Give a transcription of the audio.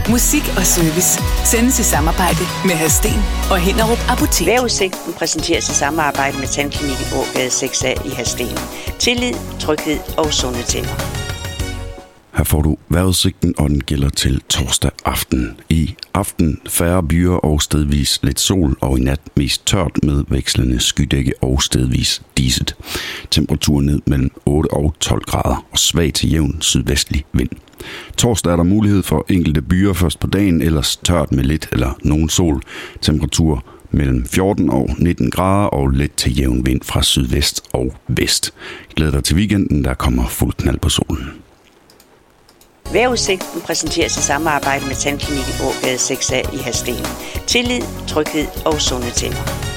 Musik og service sendes i samarbejde med Hadsten og Hinderup Apotek. Vejrudsigten præsenteres i samarbejde med Tandklinik i Ågade 6A i Hadsten. Tillid, tryghed og sunde tænder. Her får du vejrudsigten, og den gælder til torsdag aften. I aften færre byer og stedvis lidt sol, og i nat mest tørt med vekslende skydække og stedvis diset. Temperatur ned mellem 8 og 12 grader og svag til jævn sydvestlig vind. Torsdag er der mulighed for enkelte byer først på dagen, ellers tørt med lidt eller nogen sol. Temperatur mellem 14 og 19 grader og let til jævn vind fra sydvest og vest. Glæd dig til weekenden, der kommer fuld knald på solen. Vejrudsigten præsenteres i samarbejde med Tandklinik i Ågade 6A i Hadsten. Tillid, tryghed og sunde tænder.